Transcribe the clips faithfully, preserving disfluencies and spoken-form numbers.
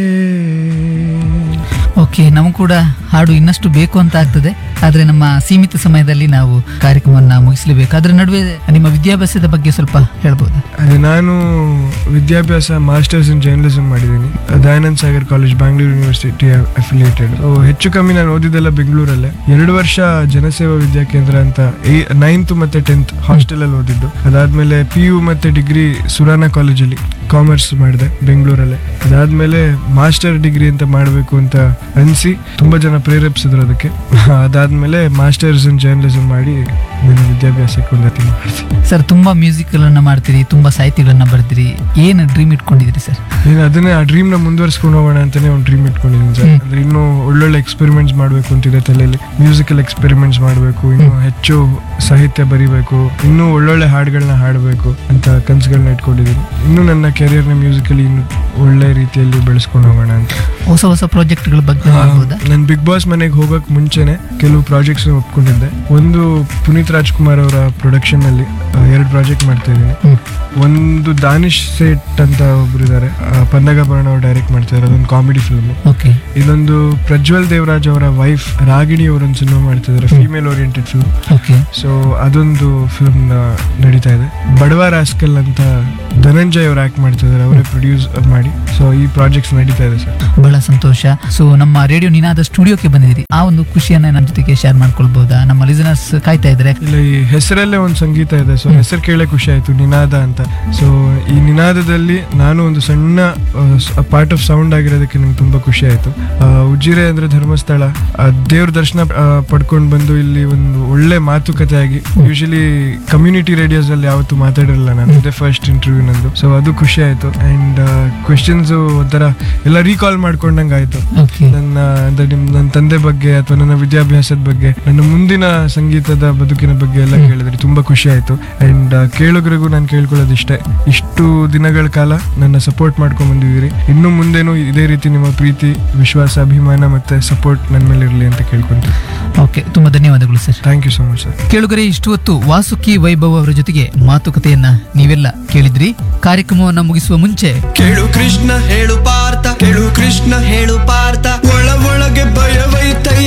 Okay, ನಮಗೂ ಕೂಡ ಹಾಡು ಇನ್ನಷ್ಟು ಬೇಕು ಅಂತ ಆಗ್ತದೆ. ಆದ್ರೆ ನಮ್ಮ ಸೀಮಿತ ಸಮಯದಲ್ಲಿ ನಾವು ಕಾರ್ಯಕ್ರಮವನ್ನ ಮುಗಿಸಲೇಬೇಕು. ಅದ್ರ ನಡುವೆ ನಿಮ್ಮ ವಿದ್ಯಾಭ್ಯಾಸದ ಬಗ್ಗೆ ಸ್ವಲ್ಪ ಹೇಳ್ಬೋದಾ? ಅದೇ, ನಾನು ವಿದ್ಯಾಭ್ಯಾಸ ಮಾಸ್ಟರ್ಸ್ ಇನ್ ಜರ್ನಲಿಸಮ್ ಮಾಡಿದ್ದೀನಿ, Dayananda Sagar college, Bangalore university affiliated. ಹೆಚ್ಚು ಕಮ್ಮಿ ನಾನು ಓದಿದ್ದೆಲ್ಲ ಬೆಂಗಳೂರಲ್ಲೇ. ಎರಡು ವರ್ಷ ಜನಸೇವಾ ವಿದ್ಯಾಕೇಂದ್ರ ಅಂತ ನೈನ್ತ್ ಮತ್ತೆ ಟೆಂತ್ ಹಾಸ್ಟೆಲ್ ಅಲ್ಲಿ ಓದಿದ್ದು. ಅದಾದ್ಮೇಲೆ ಪಿ ಯು ಮತ್ತೆ ಡಿಗ್ರಿ ಸುರಾನ ಕಾಲೇಜಲ್ಲಿ ಕಾಮರ್ಸ್ ಮಾಡಿದೆ ಬೆಂಗಳೂರಲ್ಲೇ. ಅದಾದ್ಮೇಲೆ ಮಾಸ್ಟರ್ ಡಿಗ್ರಿ ಅಂತ ಮಾಡಬೇಕು ಅಂತ ಅನಿಸಿ ತುಂಬಾ ಜನ ಪ್ರೇರೇಪಿಸಿದ್ರು ಅದಕ್ಕೆ. ಅದಾದ್ಮೇಲೆ ಮಾಸ್ಟರ್ಸ್ ಇನ್ ಜರ್ನಲಿಸಮ್ ಮಾಡಿ ನನ್ನ ವಿದ್ಯಾಭ್ಯಾಸಕ್ಕೆ ಉನ್ನತಿ ಮಾಡಿದೆ. ಸರ್, ತುಂಬಾ ಮ್ಯೂಸಿಕ್ಗಳನ್ನ ಮಾಡ್ತೀರಿ, ತುಂಬಾ ಸಾಹಿತ್ಯಗಳನ್ನ ಬರ್ತೀರಿ. ಏನು ಡ್ರೀಮ್ ಇಟ್ಕೊಂಡಿದ್ದೀರಿ ಸರ್? ನೀನು ಅದನ್ನೇ ಆ ಡ್ರೀಮ್ ನ ಮುಂದುವರ್ಸ್ಕೊಂಡು ಹೋಗೋಣ ಅಂತಾನೆ ಒಂದು ಡ್ರೀಮ್ ಇಟ್ಕೊಂಡಿದ್ದೀನಿ ಸರ್. ಅಂದ್ರೆ ಇನ್ನೂ ಒಳ್ಳೊಳ್ಳೆ ಎಕ್ಸ್ಪೆರಿಮೆಂಟ್ಸ್ ಮಾಡಬೇಕು ಅಂತಿದೆ ತಲೆಯಲ್ಲಿ. ಮ್ಯೂಸಿಕಲ್ ಎಕ್ಸ್ಪೆರಿಮೆಂಟ್ಸ್ ಮಾಡಬೇಕು, ಇನ್ನೂ ಹೆಚ್ಚು ಸಾಹಿತ್ಯ ಬರಿಬೇಕು, ಇನ್ನೂ ಒಳ್ಳೊಳ್ಳೆ ಹಾಡುಗಳನ್ನ ಹಾಡಬೇಕು ಅಂತ ಕನಸುಗಳನ್ನ ಇಟ್ಕೊಂಡಿದ್ದೀನಿ. ಇನ್ನೂ ನನ್ನ ಕೆರಿಯರ್ ನ ಮ್ಯೂಸಿಕಲಿ ಇನ್ನು ಒಳ್ಳೆ ರೀತಿಯಲ್ಲಿ ಬೆಳೆಸ್ಕೊಂಡು ಹೋಗೋಣ ಅಂತ. ಹೊಸ ಹೊಸ ಪ್ರಾಜೆಕ್ಟ್ಗಳ ಬಗ್ಗೆ ಹೇಳ್ಬೋದಾ? ನಾನು ಬಿಗ್ ಬಾಸ್ ಮನೆಗೆ ಹೋಗಕ್ ಮುಂಚೆನೆ ಕೆಲವು ಪ್ರಾಜೆಕ್ಟ್ಸ್ ಒಪ್ಕೊಂಡಿದ್ದೆ. ಒಂದು ಪುನೀತ್ ರಾಜ್ಕುಮಾರ್ ಅವರ ಪ್ರೊಡಕ್ಷನ್ ಅಲ್ಲಿ ಎರಡು ಪ್ರಾಜೆಕ್ಟ್ ಮಾಡ್ತಾ ಇದ್ದೀನಿ. ಒಂದು ದಾನಿಶ್ ಸೇಟ್ ಅಂತ ಒಬ್ರು ಇದ್ದಾರೆ, ಪನ್ನಗಭರಣ ಅವರು ಡೈರೆಕ್ಟ್ ಮಾಡ್ತಾ ಇದ್ದಾರೆ, ಅದೊಂದು ಕಾಮಿಡಿ ಫಿಲ್ಮ್. ಇದೊಂದು ಪ್ರಜ್ವಲ್ ದೇವರಾಜ್ ಅವರ ವೈಫ್ ರಾಗಿಣಿ ಅವರೊಂದು ಸಿನಿಮಾ ಮಾಡ್ತಾ ಇದ್ದಾರೆ, ಫೀಮೇಲ್ ಓರಿಯೆಂಟೆಡ್ ಫಿಲ್ಮ್. ಸೊ ಅದೊಂದು ಫಿಲ್ಮ್ ನಡೀತಾ ಇದೆ. ಬಡವ ರಾಸ್ಕಲ್ ಅಂತ ಧನಂಜಯ್ ಅವರು ಆಕ್ಟ್ ಮಾಡ್ತಾ ಇದ್ದಾರೆ, ಅವರೇ ಪ್ರೊಡ್ಯೂಸ್ ಮಾಡಿ. ಸೊ ಈ ಪ್ರಾಜೆಕ್ಟ್ಸ್ ನಡೀತಾ ಇದೆ ಸರ್. ಬಹಳ ಸಂತೋಷ. ಸೊ ನಮ್ಮ ರೇಡಿಯೋ ನಿನಾದ ಸ್ಟುಡಿಯೋಕ್ಕೆ ಬಂದಿದ್ದೀರಿ, ಆ ಒಂದು ಖುಷಿಯನ್ನ ನಮ್ಮ ಜೊತೆಗೆ ಶೇರ್ ಮಾಡ್ಕೊಳ್ಬಹುದಾ? ನಮ್ಮ ಲಿಸನರ್ಸ್ ಕಾಯ್ತಾ ಇದ್ದಾರೆ. ಇಲ್ಲ, ಈ ಹೆಸರಲ್ಲೇ ಒಂದು ಸಂಗೀತ ಇದೆ, ಸೊ ಹೆಸರು ಕೇಳೇ ಖುಷಿ ಆಯ್ತು, ನಿನಾದ ಅಂತ. ಸೊ ಈ ನಿನಾದದಲ್ಲಿ ನಾನು ಒಂದು ಸಣ್ಣ ಪಾರ್ಟ್ ಆಫ್ ಸೌಂಡ್ ಆಗಿರೋದಕ್ಕೆ ನಂಗೆ ತುಂಬಾ ಖುಷಿ ಆಯ್ತು. ಉಜಿರೆ ಅಂದ್ರೆ ಧರ್ಮಸ್ಥಳ, ದೇವ್ರ ದರ್ಶನ ಪಡ್ಕೊಂಡು ಬಂದು ಇಲ್ಲಿ ಒಂದು ಒಳ್ಳೆ ಮಾತುಕತೆ ಆಗಿ. ಯೂಶಲಿ ಕಮ್ಯುನಿಟಿ ರೇಡಿಯೋಸ್ ಅಲ್ಲಿ ಯಾವತ್ತೂ ಮಾತಾಡಿರಲಿಲ್ಲ ನಾನು, ಇದೇ ಫಸ್ಟ್ ಇಂಟರ್ವ್ಯೂ ನಂದು. ಸೊ ಅದು ಖುಷಿ ಆಯ್ತು. ಅಂಡ್ ಕ್ವೆಶ್ಚನ್ಸ್ ಒಂಥರ ಎಲ್ಲ ರೀಕಾಲ್ ಮಾಡ್ಕೊಂಡಂಗೆ ಆಯ್ತು. ನನ್ನ ಅಂದ್ರೆ ನಿಮ್ ನನ್ನ ತಂದೆ ಬಗ್ಗೆ ಅಥವಾ ನನ್ನ ವಿದ್ಯಾಭ್ಯಾಸದ ಬಗ್ಗೆ, ನನ್ನ ಮುಂದಿನ ಸಂಗೀತದ ಬದುಕಿನ ಬಗ್ಗೆ ಎಲ್ಲ ಕೇಳಿದ್ರಿ, ತುಂಬಾ ಖುಷಿ ಆಯ್ತು. ಅಂಡ್ ಕೇಳೋಗ್ರಿಗೂ ನಾನು ಕೇಳ್ಕೊಳ್ಳೋದು ಇಷ್ಟೇ, ಇಷ್ಟು ದಿನಗಳ ಕಾಲ ನನ್ನ ಸಪೋರ್ಟ್ ಮಾಡ್ಕೊಂಡ್ ಬಂದಿದ್ದೀರಿ, ಇನ್ನು ಮುಂದೇನು ಇದೇ ರೀತಿ ನಿಮ್ಮ ಪ್ರೀತಿ, ವಿಶ್ವಾಸ, ಅಭಿಮಾನ ಮತ್ತೆ ಸಪೋರ್ಟ್ ನನ್ನ ಮೇಲೆ ಇರಲಿ ಅಂತ ಕೇಳ್ಕೊಂತೀನಿ. ಓಕೆ, ತುಂಬಾ ಧನ್ಯವಾದಗಳು sir. Thank you so much sir. ಕೇಳುಗರೆ, ಇಷ್ಟು ಹೊತ್ತು ವಾಸುಕಿ ವೈಭವ್ ಅವರ ಜೊತೆಗೆ ಮಾತುಕತೆಯನ್ನ ನೀವೆಲ್ಲ ಕೇಳಿದ್ರಿ. ಕಾರ್ಯಕ್ರಮವನ್ನ ಮುಗಿಸುವ ಮುಂಚೆ ಕೇಳು ಕೃಷ್ಣ ಹೇಳು ಪಾರ್ಥ, ಕೇಳು ಕೃಷ್ಣ ಹೇಳು ಪಾರ್ಥ, ಒಳ ಒಳಗೆ ಭಯವೈತಯ್ಯ.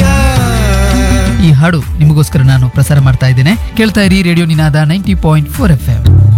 ಈ ಹಾಡು ನಿಮಗೋಸ್ಕರ ನಾನು ಪ್ರಸಾರ ಮಾಡ್ತಾ ಇದ್ದೇನೆ. ಕೇಳ್ತಾ ಇರಿ ರೇಡಿಯೋ ನಿನಾದ ninety point four F M.